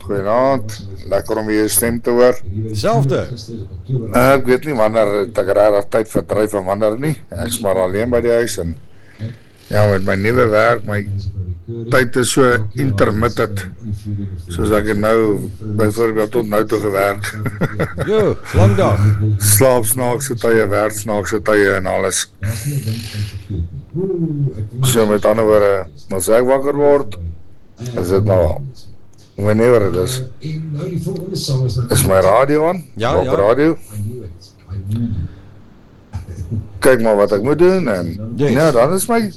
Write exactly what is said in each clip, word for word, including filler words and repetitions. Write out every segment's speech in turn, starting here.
Goeienaand, lekker om weer stem te hoor. Selfde. Uh, ek weet nie wanneer ek regtig tyd verdryf en wanneer nie. Ek's maar alleen by die huis en ja, met my nuwe werk, my tyd is so intermittent. Soos ek het nou byvoorbeeld tot nou toe gewerk. Jo, lang dag. Slaap snaakse tye, werk snaakse tye en alles. So met ander woorde, as ek wakker word, is dit nou al. Wanneer het is. Is my radio aan? Ja, op ja. radio. Kyk maar wat ek moet doen en Yes. ja, dan is my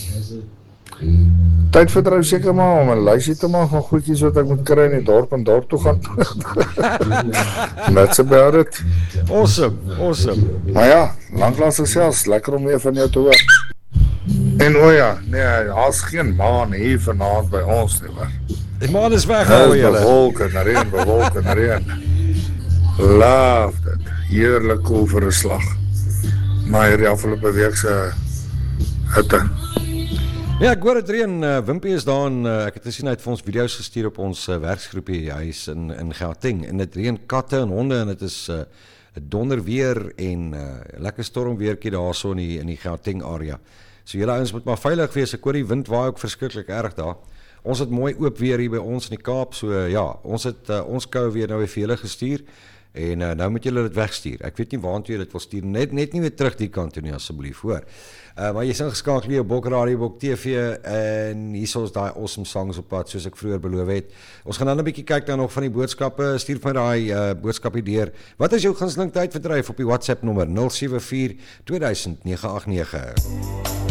tyd verdryf seker maar om 'n lysie te maak van goedjies wat ek moet kry in die dorp en dorp toe gaan. That's about it. Awesome, awesome. Maar ja, lanklaas gesels, lekker om weer van jou te hoor. En o ja, nee, daar's geen maan hier vanaand by ons nie, hoor. Die maan is weg, Dit hou is julle. bewolk en reën, bewolk en reën. Love dit. Heerlik cool vir 'n slag. Maar hierdie afgelope week se hitte. Ja, ek hoor het reën, uh, Wimpie is daar en uh, ek het gesien hy het vir ons video's gestuur op ons uh, werksgroepie, hy is in, in Gauteng en dit reën katte en honde en het is uh, donder weer en uh, lekker stormweertjie daar so in die, in die Gauteng area. So julle ouens moet maar veilig wees, ek hoor die wind waai ook verskriklik erg daar. Ons het mooi oop weer hier by ons in die Kaap, so uh, ja, ons het uh, ons kou weer nou weer vir julle gestuur en uh, nou moet julle dit wegstuur. Ek weet nie waartoe jy dit wil stuur, net net nie weer terug die kant toe nie asseblief, hoor. Uh, maar jy is ingeskakel hier op Bok Radio, Bok T V en hier is ons daai awesome songs op pad soos ek vroeër beloof het. ons gaan dan 'n bietjie kyk dan nog van die boodskappe, stuur vir my daai uh, boodskapie deur. Wat is jou gunsteling tydverdryf op die WhatsApp nommer nul sewe vier twee duisend nege agt nege?